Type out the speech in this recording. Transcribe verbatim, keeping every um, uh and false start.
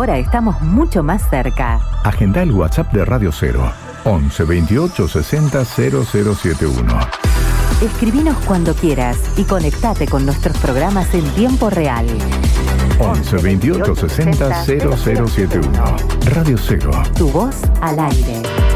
ahora estamos mucho más cerca. Agenda el WhatsApp de Radio Cero. once veintiocho sesenta cero cero setenta y uno. Escribinos cuando quieras y conectate con nuestros programas en tiempo real. once veintiocho sesenta cero cero setenta y uno. Radio Cero. Tu voz al aire.